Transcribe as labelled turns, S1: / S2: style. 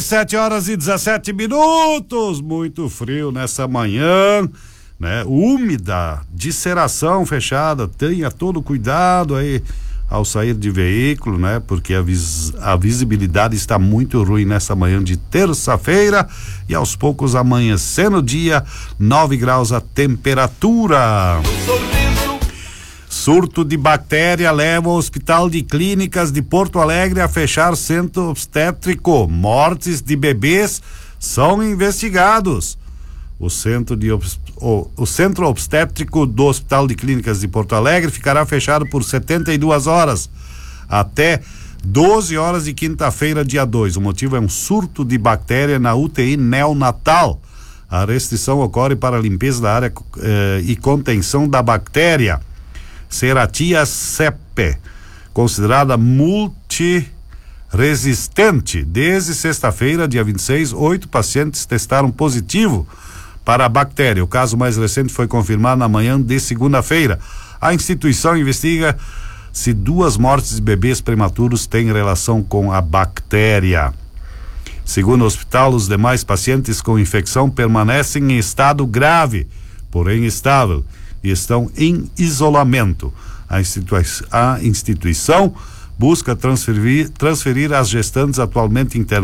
S1: 7h17, muito frio nessa manhã, né? Úmida, diceração fechada, tenha todo cuidado aí ao sair de veículo, né? Porque a visibilidade está muito ruim nessa manhã de terça-feira e aos poucos amanhecendo o dia, 9 graus a temperatura. Surto de bactéria leva o Hospital de Clínicas de Porto Alegre a fechar centro obstétrico. Mortes de bebês são investigados. O centro obstétrico do Hospital de Clínicas de Porto Alegre ficará fechado por 72 horas até 12 horas de quinta-feira, dia 2. O motivo é um surto de bactéria na UTI neonatal. A restrição ocorre para a limpeza da área e contenção da bactéria Serratia cepe, considerada multiresistente. Desde sexta-feira, dia 26, 8 pacientes testaram positivo para a bactéria. O caso mais recente foi confirmado na manhã de segunda-feira. A instituição investiga se 2 mortes de bebês prematuros têm relação com a bactéria. Segundo o hospital, os demais pacientes com infecção permanecem em estado grave, porém estável, e estão em isolamento. A instituição busca transferir as gestantes atualmente internadas